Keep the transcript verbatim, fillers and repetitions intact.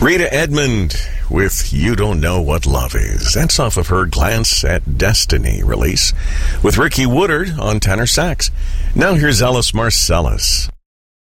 Rita Edmond with You Don't Know What Love Is. That's off of her Glance at Destiny release with Ricky Woodard on tenor sax. Now here's Ellis Marsalis.